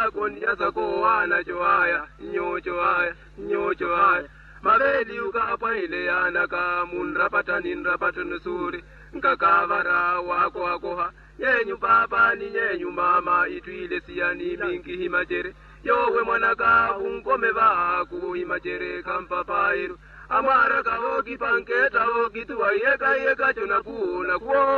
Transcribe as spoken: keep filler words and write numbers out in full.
koni yasako wana choaya nyocho haya nyocho haya mabeli ukapa ile yana kamunra patani rapata nusuri nkakavara wako wako ha yenyu baba ni yenyu mama itwile siyani mingi himajere yowe mwanaka unkome baku himajere kampapairu amara kahoki panketa hoki tuwa yeka yeka chona kuona kuo